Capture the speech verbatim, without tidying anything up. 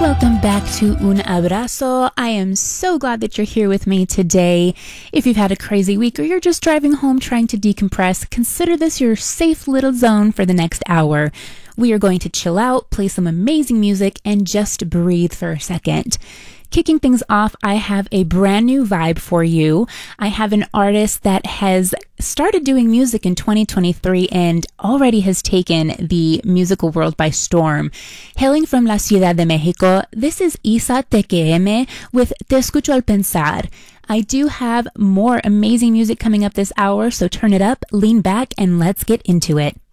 Welcome back to Un Abrazo. I am so glad that you're here with me today. If you've had a crazy week or you're just driving home trying to decompress, consider this your safe little zone for the next hour. We are going to chill out, play some amazing music, and just breathe for a second. Kicking things off, I have a brand new vibe for you. I have an artist that has started doing music in twenty twenty-three and already has taken the musical world by storm. Hailing from La Ciudad de Mexico, this is Isa T Q M with Te Escucho al Pensar. I do have more amazing music coming up this hour, so turn it up, lean back, and let's get into it.